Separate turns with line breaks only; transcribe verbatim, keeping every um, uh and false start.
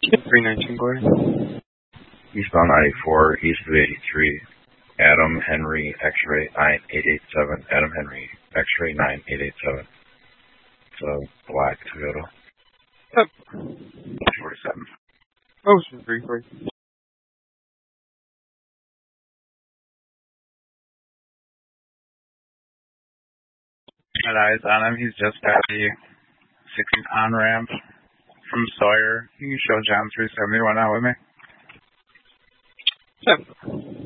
three nineteen, go ahead.
Eastbound I eighty-four, east of eighty-three, Adam Henry, X-ray nine eight eight seven, Adam Henry, X-ray nine eight eight seven. It's a black Toyota.
Yep.
forty-seven.
Motion three three.
Got eyes on him. He's just got the sixteen on-ramp from Sawyer. You can show John three seventy-one out with me.
Seven.